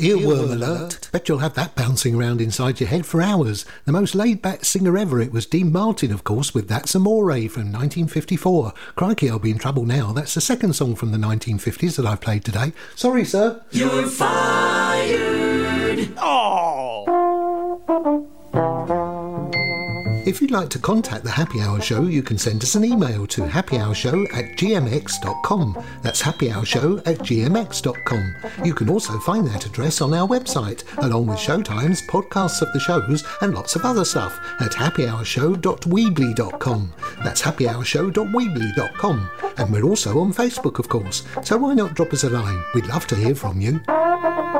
Earworm alert. Bet you'll have that bouncing around inside your head for hours. The most laid-back singer ever. It was Dean Martin, of course, with That's Amore from 1954. Crikey, I'll be in trouble now. That's the second song from the 1950s that I've played today. Sorry, sir. You're fired. Oh! If you'd like to contact the Happy Hour Show, you can send us an email to happyhourshow@gmx.com. That's happyhourshow@gmx.com. You can also find that address on our website, along with showtimes, podcasts of the shows, and lots of other stuff at happyhourshow.weebly.com. That's happyhourshow.weebly.com. And we're also on Facebook, of course, so why not drop us a line? We'd love to hear from you.